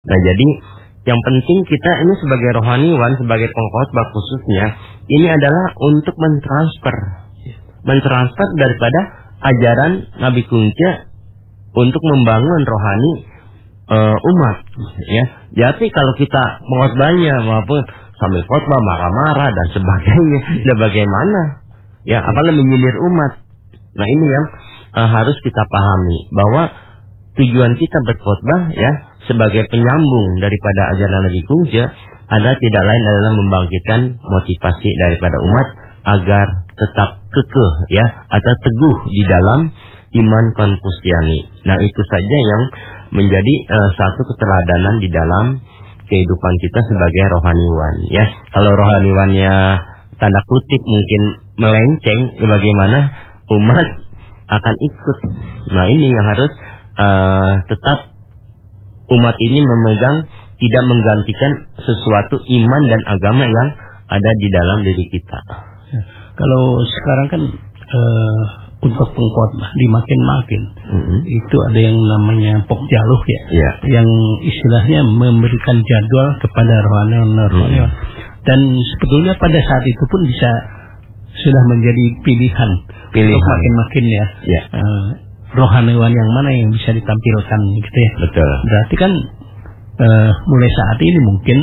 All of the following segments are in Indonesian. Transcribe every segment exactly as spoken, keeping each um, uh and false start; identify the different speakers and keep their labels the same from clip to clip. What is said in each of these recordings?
Speaker 1: Nah jadi yang penting kita ini sebagai rohaniwan, sebagai pengkhotbah khususnya, ini adalah untuk mentransfer, mentransfer daripada ajaran Nabi Kunca untuk membangun rohani uh, umat. Ya, jadi kalau kita pengkhotbahnya maupun sambil khotbah marah-marah dan sebagainya, ya bagaimana? Ya, apalah menyindir umat. Nah ini yang uh, harus kita pahami bahwa tujuan kita berkhotbah ya sebagai penyambung daripada ajaran Nabi Kunca ada tidak lain adalah membangkitkan motivasi daripada umat agar tetap kekeh ya atau teguh di dalam iman Konfusiani. Nah itu saja yang menjadi uh, satu keteladanan di dalam kehidupan kita sebagai rohaniwan ya. Kalau rohaniwannya tanda kutip mungkin melenceng, ya bagaimana umat akan ikut. Nah ini yang harus uh, tetap umat ini memegang, tidak menggantikan sesuatu iman dan agama yang ada di dalam diri kita.
Speaker 2: Ya, kalau sekarang kan uh, untuk pengkhotbah dimakin-makin mm-hmm. itu ada yang namanya pokjaluh ya,
Speaker 1: yeah.
Speaker 2: yang istilahnya memberikan jadwal kepada rohaniwan-rohaniwan. Mm-hmm. Dan sebetulnya pada saat itu pun bisa sudah menjadi pilihan, pilihan. Untuk makin-makin ya.
Speaker 1: Yeah.
Speaker 2: Uh, rohaniwan yang mana yang bisa ditampilkan gitu ya.
Speaker 1: Betul.
Speaker 2: Berarti kan uh, mulai saat ini mungkin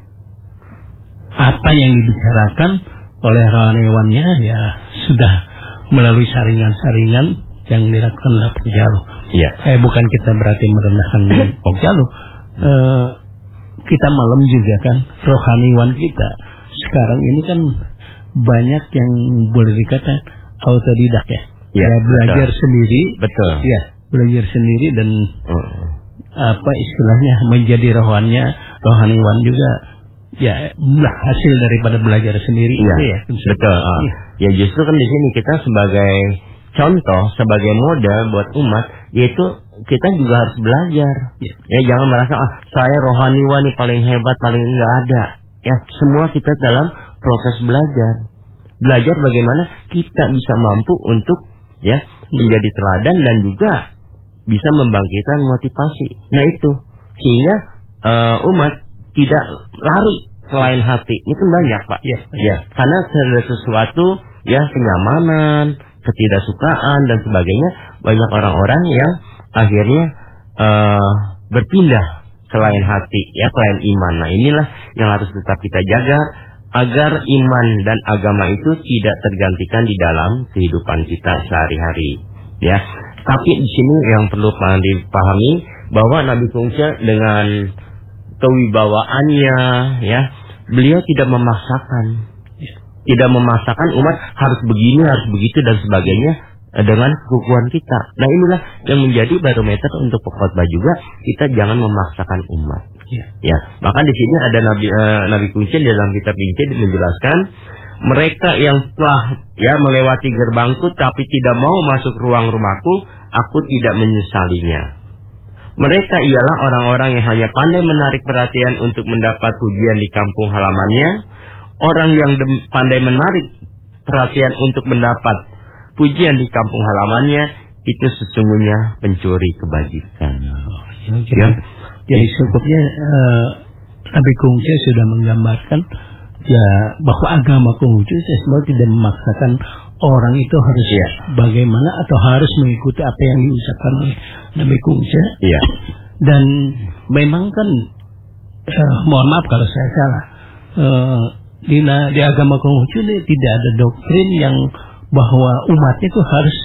Speaker 2: apa yang dibicarakan oleh rohaniwannya ya sudah melalui saringan-saringan yang dilakukan oleh pokjaluh.
Speaker 1: Iya.
Speaker 2: Eh bukan kita berarti merendahkan pokjaluh. Uh, kita malam juga kan rohaniwan kita sekarang ini kan banyak yang boleh dikatakan autodidak ya.
Speaker 1: Ya,
Speaker 2: ya belajar
Speaker 1: betul.
Speaker 2: sendiri,
Speaker 1: betul.
Speaker 2: Ya, belajar sendiri dan
Speaker 1: hmm.
Speaker 2: apa istilahnya menjadi rohannya, rohaniwan juga, ya hasil daripada belajar sendiri.
Speaker 1: Ya,
Speaker 2: ya
Speaker 1: betul. Uh, ya justru kan di sini kita sebagai contoh, sebagai model buat umat, yaitu kita juga harus belajar. Ya, ya jangan merasa ah saya rohaniwan nih paling hebat, paling enggak ada. Ya semua kita dalam proses belajar, belajar bagaimana kita bisa mampu untuk ya menjadi teladan dan juga bisa membangkitkan motivasi. Nah itu sehingga uh, umat tidak lari selain hati. Ini kan banyak Pak.
Speaker 2: Ya,
Speaker 1: ya. Karena ada sesuatu ya kenyamanan, ketidaksukaan dan sebagainya, banyak orang-orang yang akhirnya uh, berpindah selain hati ya selain iman. Nah inilah yang harus tetap kita jaga agar iman dan agama itu tidak tergantikan di dalam kehidupan kita sehari-hari, ya. Tapi di sini yang perlu dipahami bahwa Nabi Kunca dengan kewibawaannya, ya, beliau tidak memaksakan, tidak memaksakan umat harus begini, harus begitu dan sebagainya dengan kekuatan kita. Nah inilah yang menjadi barometer untuk pengkhotbah juga, kita jangan memaksakan umat. Ya. ya, maka di sini ada Nabi uh, Nabi Kunca dalam kitab Injil menjelaskan mereka yang telah ya melewati gerbangku tapi tidak mau masuk ruang rumahku, aku tidak menyesalinya. Mereka ialah orang-orang yang hanya pandai menarik perhatian untuk mendapat pujian di kampung halamannya. Orang yang pandai menarik perhatian untuk mendapat pujian di kampung halamannya itu sesungguhnya pencuri kebajikan.
Speaker 2: Oh, ya, ya. Jadi cukupnya uh, Nabi Kunca sudah menggambarkan ya bahwa agama Konghucu sebenarnya tidak memaksakan orang itu harus ya. bagaimana atau harus mengikuti apa yang diucapkan oleh Nabi Kunca.
Speaker 1: Ya.
Speaker 2: Dan memang kan uh, mohon maaf kalau saya salah. Uh, di, di agama Konghucu ini tidak ada doktrin yang bahwa umatnya itu harus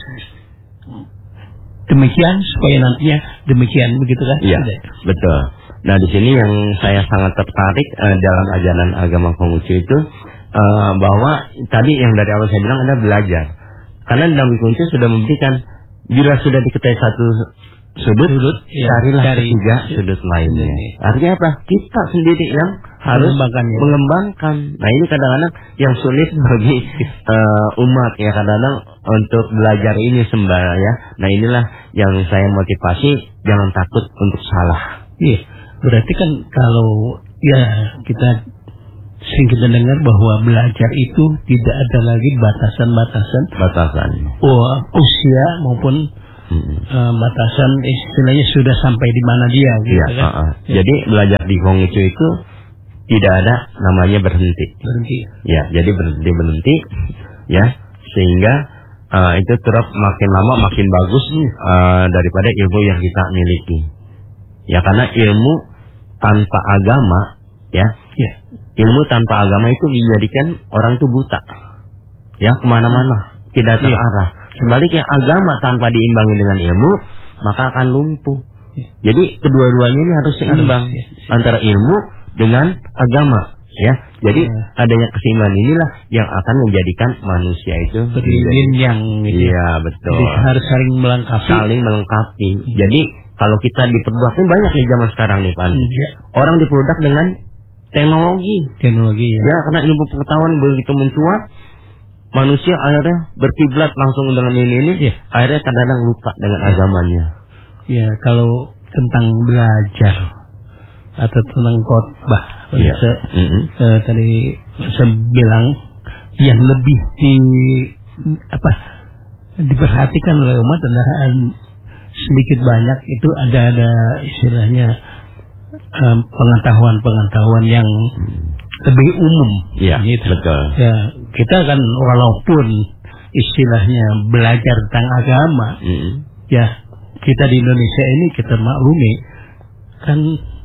Speaker 2: demikian supaya nantinya demikian, begitu kan?
Speaker 1: Iya, betul. Nah di sini yang saya sangat tertarik uh, dalam ajaran agama Konghucu itu uh, bahwa tadi yang dari awal saya bilang ada belajar. Karena Nabi Kunca sudah memberikan bila sudah diketahui satu sudut, sudut ya, carilah cari ketiga sudut lainnya. Artinya apa? Kita sendiri yang harus mengembangkan. Ya. mengembangkan. Nah ini kadang-kadang yang sulit bagi uh, umat ya kadang-kadang untuk belajar ini sembah ya. Nah inilah yang saya motivasi, jangan takut untuk salah.
Speaker 2: Iya, berarti kan kalau ya kita sering kita dengar bahwa belajar itu tidak ada lagi batasan-batasan
Speaker 1: batasan
Speaker 2: oh, usia maupun
Speaker 1: Hmm.
Speaker 2: uh, batasan istilahnya sudah sampai di mana dia gitu
Speaker 1: ya,
Speaker 2: kan.
Speaker 1: Uh, uh. Ya. Jadi belajar di Konghucu itu tidak ada namanya berhenti.
Speaker 2: Berhenti.
Speaker 1: Ya, jadi berhenti berhenti ya, sehingga uh, itu terus makin lama makin bagus uh, daripada ilmu yang kita miliki. Ya, karena ilmu tanpa agama ya,
Speaker 2: ya.
Speaker 1: ilmu tanpa agama itu menjadikan orang itu buta. Ya, kemana-mana, tidak terarah. Sebaliknya agama tanpa diimbangi dengan ilmu, maka akan lumpuh. Jadi kedua-duanya ini harus seimbang antara ilmu dengan agama. Ya, jadi adanya keseimbangan inilah yang akan menjadikan manusia itu
Speaker 2: yin yang.
Speaker 1: Iya, betul.
Speaker 2: Jadi harus saling melengkapi.
Speaker 1: Saling melengkapi. Jadi kalau kita diperbudak, ini banyak nih zaman sekarang nih, Pak.
Speaker 2: Ya.
Speaker 1: Orang diperbudak dengan teknologi.
Speaker 2: Teknologi ya.
Speaker 1: Ya, karena ilmu pengetahuan begitu mencuat, manusia akhirnya berkiblat langsung dengan ini ini,
Speaker 2: ya.
Speaker 1: Akhirnya kadang-kadang lupa dengan agamanya.
Speaker 2: Ya, kalau tentang belajar atau tentang khotbah,
Speaker 1: ya.
Speaker 2: saya,
Speaker 1: mm-hmm.
Speaker 2: uh, tadi saya bilang yang lebih di apa diperhatikan oleh umat adalah sedikit banyak itu ada ada istilahnya um, pengetahuan-pengetahuan yang lebih umum.
Speaker 1: Iya,
Speaker 2: gitu.
Speaker 1: Betul.
Speaker 2: Ya, kita kan walaupun istilahnya belajar tentang agama,
Speaker 1: mm-hmm.
Speaker 2: ya kita di Indonesia ini kita maklumi kan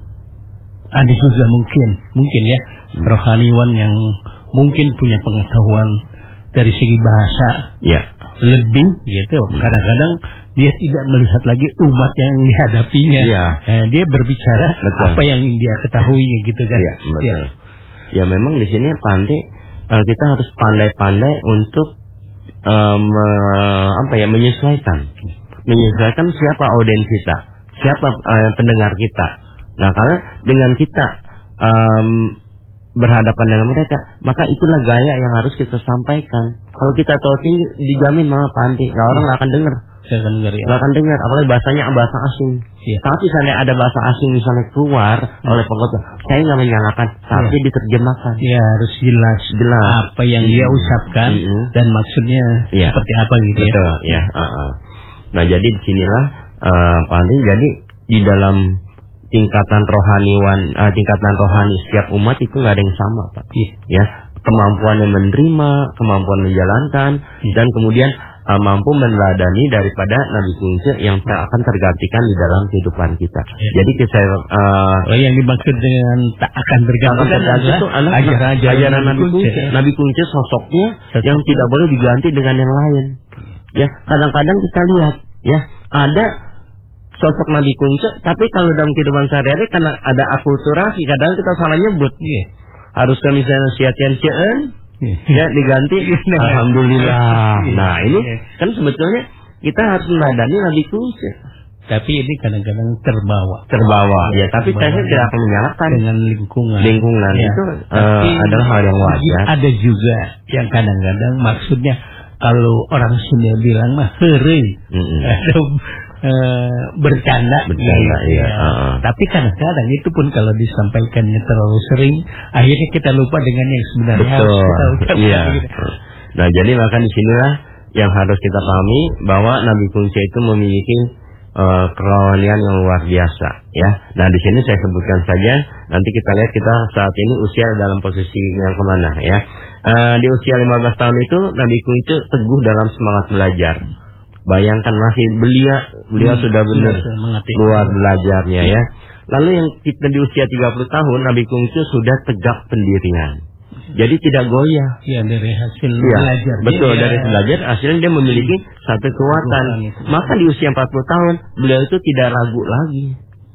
Speaker 2: ada juga mungkin mungkin ya mm. rohaniwan yang mungkin punya pengetahuan dari segi bahasa
Speaker 1: ya.
Speaker 2: lebih gitu. Kadang-kadang dia tidak melihat lagi umat yang dihadapinya.
Speaker 1: Ya.
Speaker 2: Eh, dia berbicara
Speaker 1: betul.
Speaker 2: Apa yang dia ketahui gitu kan.
Speaker 1: Ya, betul.
Speaker 2: Ya.
Speaker 1: Ya memang di sini pandai uh, kita harus pandai-pandai untuk um, uh, apa ya menyesuaikan, menyesuaikan siapa audiens kita, siapa uh, pendengar kita. Nah, karena dengan kita um, berhadapan dengan mereka, maka itulah gaya yang harus kita sampaikan. Kalau kita tahu tinggi, dijamin malah pandai, nah, orang nggak akan dengar.
Speaker 2: Saya akan dengar ya.
Speaker 1: Nggak akan dengar, apalagi bahasanya bahasa asing. Ya. Tapi misalnya ada bahasa asing misalnya keluar hmm. oleh pengkhotbah, saya nggak menyalahkan, tapi ya. diterjemahkan.
Speaker 2: Ya harus jelas,
Speaker 1: jelas
Speaker 2: apa yang hmm. dia ucapkan hmm. dan maksudnya ya. seperti apa gitu.
Speaker 1: Betul, ya. ya. Uh-uh. Nah jadi disinilah uh, paling jadi di dalam tingkatan rohaniwan, uh, tingkatan rohani setiap umat itu nggak ada yang sama, Pak. Ya. ya. Kemampuannya menerima, kemampuan menjalankan, ya. dan kemudian Uh, mampu meneladani daripada Nabi Kungcu yang tak akan tergantikan di dalam kehidupan kita. Ya. Jadi kita uh,
Speaker 2: oh, yang dimaksud dengan tak akan tergantikan
Speaker 1: itu adalah ajaran Nabi Kungcu. Ya. Nabi Kungcu sosoknya Sosok. yang tidak boleh diganti dengan yang lain. Ya, kadang-kadang kita lihat, ya ada sosok Nabi Kungcu, tapi kalau dalam kehidupan sehari-hari karena ada akulturasi, kadang kita salah nyebut. Ya. Harusnya misalnya siatian cien ya diganti alhamdulillah. Nah ini kan sebetulnya kita harus meladani Nabi Kungcu.
Speaker 2: Tapi ini kadang-kadang terbawa.
Speaker 1: Terbawa ya, tapi saya tidak akan menyalahkan
Speaker 2: dengan lingkungan.
Speaker 1: Lingkungan ya. itu uh, adalah hal yang wajar.
Speaker 2: Ada juga yang kadang-kadang maksudnya kalau orang Sunda bilang mah heureuy. Mm-hmm. Atau uh, bercanda.
Speaker 1: Bercanda
Speaker 2: gitu.
Speaker 1: ya. Uh-uh.
Speaker 2: Tapi kadang-kadang itu pun kalau disampaikannya terlalu sering, akhirnya kita lupa dengan yang sebenarnya
Speaker 1: Betul.
Speaker 2: harus kita ucapkan.
Speaker 1: Iya.
Speaker 2: Gitu.
Speaker 1: Nah jadi maka disinilah yang harus kita pahami bahwa Nabi Kungcu itu memiliki uh, kerohanian yang luar biasa, ya. Nah di sini saya sebutkan saja. Nanti kita lihat kita saat ini usia dalam posisi yang kemana, ya. Uh, di usia lima belas tahun itu Nabi Kungcu teguh dalam semangat belajar. Bayangkan masih belia, beliau hmm, sudah benar luar belajarnya, ya. Lalu yang kita di usia tiga puluh tahun Nabi Kungcu sudah tegak pendirian. Jadi tidak goyah.
Speaker 2: Ya, dari hasil
Speaker 1: ya,
Speaker 2: belajar.
Speaker 1: Betul,
Speaker 2: ya.
Speaker 1: dari belajar hasilnya dia memiliki satu kekuatan. Maka di usia empat puluh tahun beliau itu tidak ragu lagi.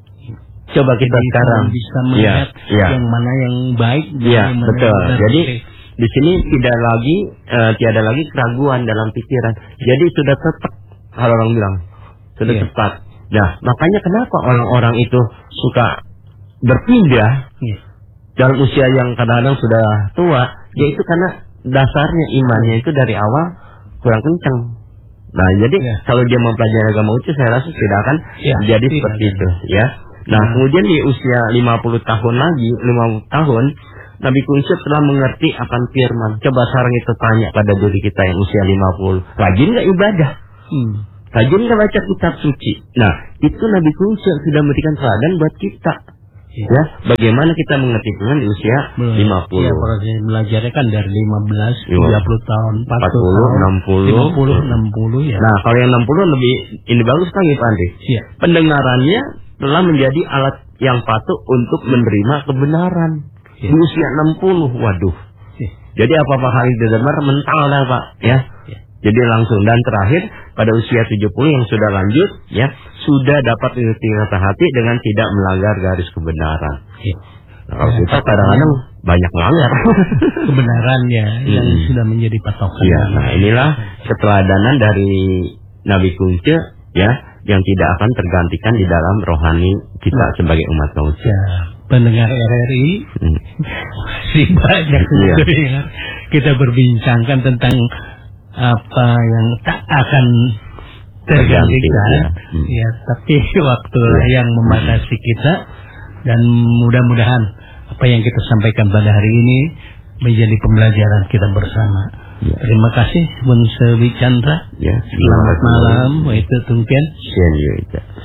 Speaker 1: Coba kita
Speaker 2: jadi
Speaker 1: sekarang
Speaker 2: bisa melihat ya, ya. yang mana yang baik.
Speaker 1: Iya, betul. Jadi di sini tidak lagi uh, tiada lagi keraguan dalam pikiran. Jadi sudah tepat kalau orang bilang sudah ya. tepat. Nah, makanya kenapa orang-orang itu suka berpindah ya. dalam usia yang kadang-kadang sudah tua, yaitu karena dasarnya imannya itu dari awal kurang kencang. Nah, jadi ya. kalau dia mempelajari agama itu saya rasa tidak akan ya. jadi ya. seperti ya. itu, ya. Nah, ya. kemudian di usia lima puluh tahun lagi, lima puluh tahun Nabi Kungcu telah mengerti akan firman. Coba sekarang itu tanya pada diri kita yang usia lima puluh, rajin nggak ibadah? Hmm. rajin nggak baca kitab suci. Nah, itu Nabi Kungce sudah memberikan teladan buat kita. Ya, ya bagaimana kita mengerti Tuhan di usia Belum. lima puluh.
Speaker 2: Ya, proses belajarnya kan dari lima belas, tiga puluh tahun, empat puluh,
Speaker 1: enam puluh,
Speaker 2: lima puluh, enam puluh ya.
Speaker 1: Nah, kalau yang enam puluh lebih ini bagus lagi Pak Andi.
Speaker 2: Ya.
Speaker 1: Pendengarannya telah menjadi alat yang patuh untuk menerima kebenaran. Ya. Di usia enam puluh, waduh. Ya. Jadi apa-apa hal yang didengar mental dah Pak, ya. Ya. Jadi langsung. Dan terakhir pada usia tujuh puluh yang sudah lanjut, ya, sudah dapat mengerti kata hati dengan tidak melanggar garis kebenaran. Ya. Nah, kalau kita kadang-kadang banyak melanggar
Speaker 2: kebenarannya hmm. yang sudah menjadi patokan.
Speaker 1: Ya, nah inilah keteladanan dari Nabi Kungce, ya, yang tidak akan tergantikan di dalam rohani kita hmm. sebagai umat manusia.
Speaker 2: Ya, pendengar R R I, hmm. masih banyak ya. yang kita berbincangkan tentang apa yang tak akan tergantikan, ya. Hmm. ya, tapi waktu ya. yang membatasi kita, dan mudah-mudahan apa yang kita sampaikan pada hari ini menjadi pembelajaran kita bersama. Ya. Terima kasih Bun Sewi Chandra.
Speaker 1: Ya,
Speaker 2: selamat malam. Itu Tungkian.